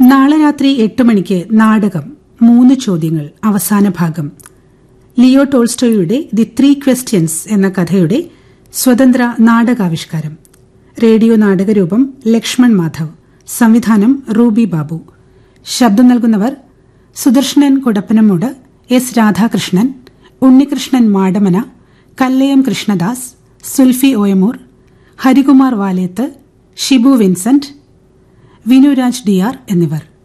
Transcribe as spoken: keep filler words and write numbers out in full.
നാളെ രാത്രി എട്ട് മണിക്ക് നാടകം മൂന്ന് ചോദ്യങ്ങൾ അവസാന ഭാഗം. ലിയോ ടോൾസ്റ്റോയുടെ ദി ത്രീ ക്വസ്റ്റ്യൻസ് എന്ന കഥയുടെ സ്വതന്ത്ര നാടകാവിഷ്കാരം. റേഡിയോ നാടകരൂപം ലക്ഷ്മൺ മാധവ്. സംവിധാനം റൂബി ബാബു. ശബ്ദം നൽകുന്നവർ Sudarsanan Kodappanamoodu, S Radhakrishnan, Unnikrishnan Madamana, Kallayam Krishnadas, Zulfi ഓയമൂർ, Harikumar Valeth, Shibu Vincent, Vinuraj D R എന്നിവർ.